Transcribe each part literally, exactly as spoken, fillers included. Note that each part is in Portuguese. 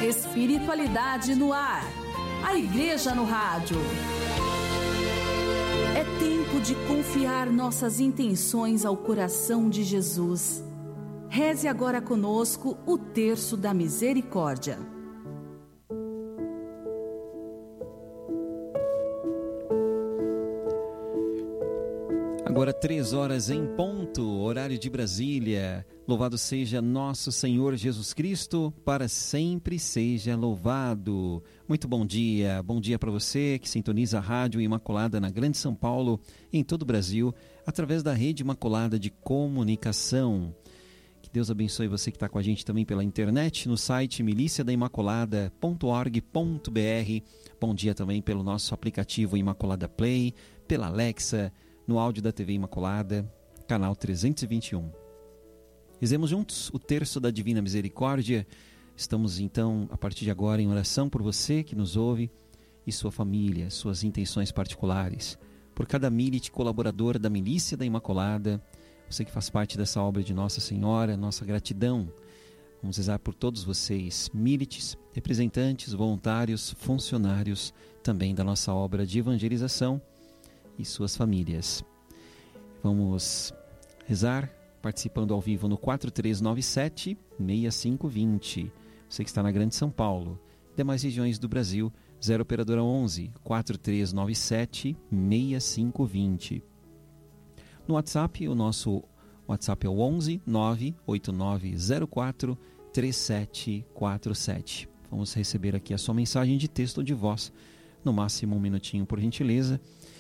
Espiritualidade no ar. A Igreja no rádio. É tempo de confiar nossas intenções ao coração de Jesus. Reze agora conosco o Terço da Misericórdia. Agora três horas em ponto, horário de Brasília. Louvado seja nosso Senhor Jesus Cristo, para sempre seja louvado. Muito bom dia, bom dia para você que sintoniza a Rádio Imaculada na Grande São Paulo e em todo o Brasil, através da Rede Imaculada de Comunicação. Que Deus abençoe você que está com a gente também pela internet, no site milícia da imaculada ponto org ponto br. Bom dia também pelo nosso aplicativo Imaculada Play, pela Alexa, no áudio da T V Imaculada, canal trezentos e vinte e um. Rezemos juntos o Terço da Divina Misericórdia. Estamos então, a partir de agora, em oração por você que nos ouve e sua família, suas intenções particulares. Por cada milite colaborador da Milícia da Imaculada, você que faz parte dessa obra de Nossa Senhora, nossa gratidão. Vamos rezar por todos vocês, milites, representantes, voluntários, funcionários também da nossa obra de evangelização e suas famílias. Vamos rezar participando ao vivo no quatro três nove sete, seis cinco dois zero. Você que está na Grande São Paulo, demais regiões do Brasil, zero operadora onze, quatro três nove sete, seis cinco dois zero. No WhatsApp, o nosso WhatsApp é o onze, nove oito nove zero quatro, três sete quatro sete. Vamos receber aqui a sua mensagem de texto ou de voz, no máximo um minutinho, por gentileza.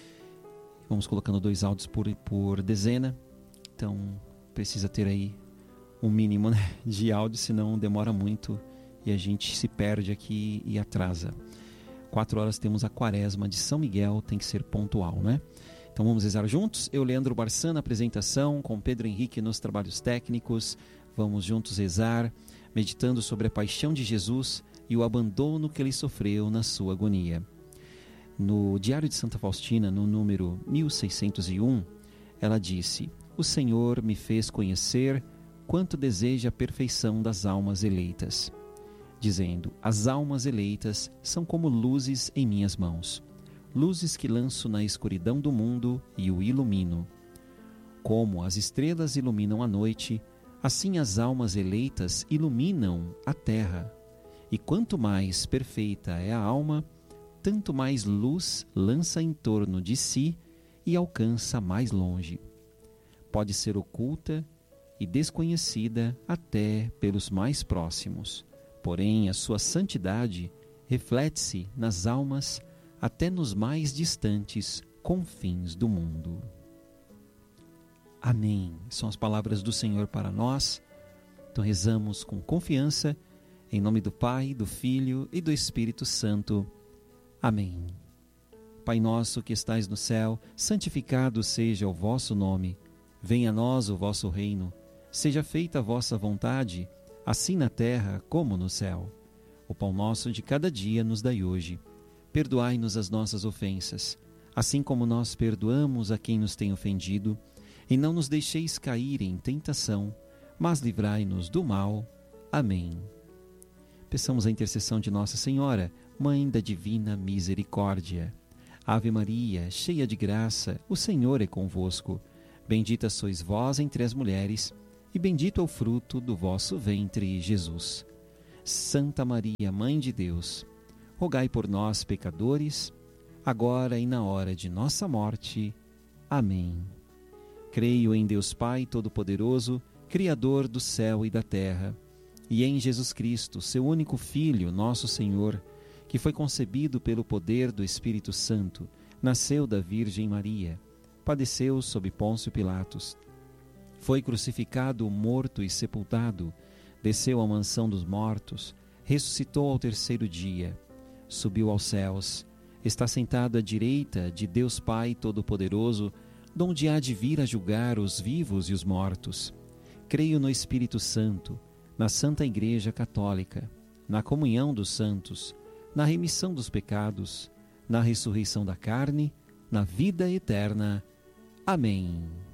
Vamos colocando dois áudios por, por dezena, então precisa ter aí um mínimo, né, de áudio, senão demora muito e a gente se perde aqui e atrasa. Quatro horas temos a quaresma de São Miguel, tem que ser pontual, né? Então vamos rezar juntos. Eu, Leandro Barçan, na apresentação, com Pedro Henrique nos trabalhos técnicos. Vamos juntos rezar, meditando sobre a paixão de Jesus e o abandono que ele sofreu na sua agonia. No Diário de Santa Faustina, no número mil seiscentos e um, ela disse: o Senhor me fez conhecer quanto deseja a perfeição das almas eleitas, dizendo: as almas eleitas são como luzes em minhas mãos, luzes que lanço na escuridão do mundo e o ilumino. Como as estrelas iluminam a noite, assim as almas eleitas iluminam a terra. E quanto mais perfeita é a alma, tanto mais luz lança em torno de si e alcança mais longe. Pode ser oculta e desconhecida até pelos mais próximos, porém a sua santidade reflete-se nas almas até nos mais distantes confins do mundo. Amém. São as palavras do Senhor para nós. Então rezamos com confiança, em nome do Pai, do Filho e do Espírito Santo. Amém. Pai nosso que estais no céu, santificado seja o vosso nome. Venha a nós o vosso reino. Seja feita a vossa vontade, assim na terra como no céu. O pão nosso de cada dia nos dai hoje. Perdoai-nos as nossas ofensas, assim como nós perdoamos a quem nos tem ofendido. E não nos deixeis cair em tentação, mas livrai-nos do mal. Amém. Peçamos a intercessão de Nossa Senhora, Mãe da Divina Misericórdia. Ave Maria, cheia de graça, o Senhor é convosco. Bendita sois vós entre as mulheres, e bendito é o fruto do vosso ventre, Jesus. Santa Maria, Mãe de Deus, rogai por nós, pecadores, agora e na hora de nossa morte. Amém. Creio em Deus Pai Todo-Poderoso, Criador do céu e da terra, e em Jesus Cristo, seu único Filho, nosso Senhor, que foi concebido pelo poder do Espírito Santo, nasceu da Virgem Maria, padeceu sob Pôncio Pilatos, foi crucificado, morto e sepultado, desceu à mansão dos mortos, ressuscitou ao terceiro dia, subiu aos céus, está sentado à direita de Deus Pai Todo-Poderoso, donde há de vir a julgar os vivos e os mortos. Creio no Espírito Santo, na Santa Igreja Católica, na comunhão dos santos, na remissão dos pecados, na ressurreição da carne, na vida eterna. Amém.